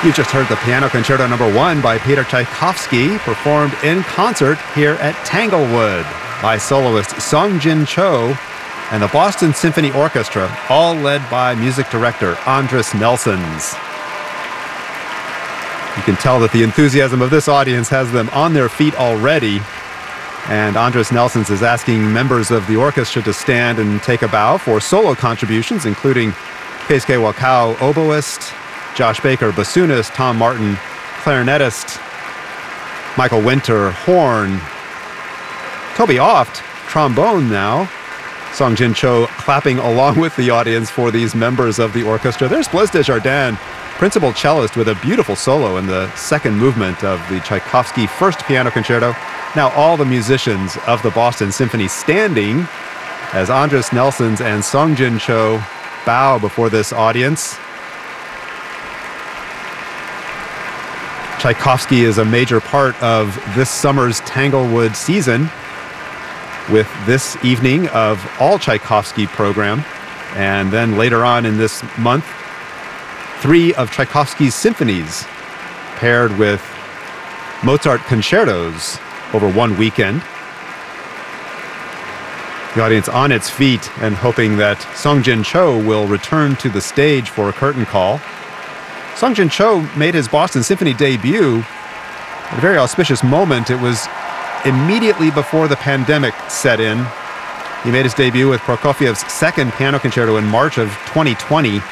You just heard the Piano Concerto No. 1 by Peter Tchaikovsky, performed in concert here at Tanglewood by soloist Sung-Jin Cho and the Boston Symphony Orchestra, all led by music director Andris Nelsons. You can tell that the enthusiasm of this audience has them on their feet already, and Andris Nelsons is asking members of the orchestra to stand and take a bow for solo contributions, including Keisuke Wakao, oboist, Josh Baker, bassoonist, Tom Martin, clarinetist, Michael Winter, horn, Toby Oft, trombone now, Sung-Jin Cho clapping along with the audience for these members of the orchestra. There's Blaise Desjardins, principal cellist, with a beautiful solo in the second movement of the Tchaikovsky First Piano Concerto. Now all the musicians of the Boston Symphony standing as Andris Nelsons and Sung-Jin Cho bow before this audience. Tchaikovsky is a major part of this summer's Tanglewood season, with this evening of all Tchaikovsky program. And then later on in this month, 3 of Tchaikovsky's symphonies paired with Mozart concertos over one weekend. The audience on its feet and hoping that Sung-Jin Cho will return to the stage for a curtain call. Sung-Jin Cho made his Boston Symphony debut at a very auspicious moment. It was immediately before the pandemic set in. He made his debut with Prokofiev's second piano concerto in March of 2020.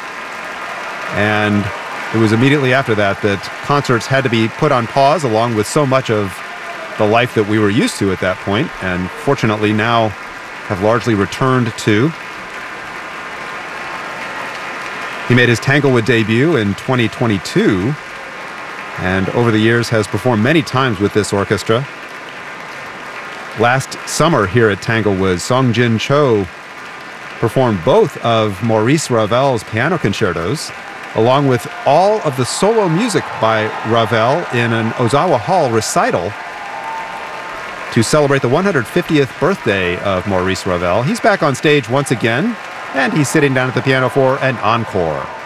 And it was immediately after that that concerts had to be put on pause, along with so much of the life that we were used to at that point, and fortunately now have largely returned to. He made his Tanglewood debut in 2022, and over the years has performed many times with this orchestra. Last summer here at Tanglewood, Sung-Jin Cho performed both of Maurice Ravel's piano concertos, along with all of the solo music by Ravel in an Ozawa Hall recital to celebrate the 150th birthday of Maurice Ravel. He's back on stage once again, and he's sitting down at the piano for an encore.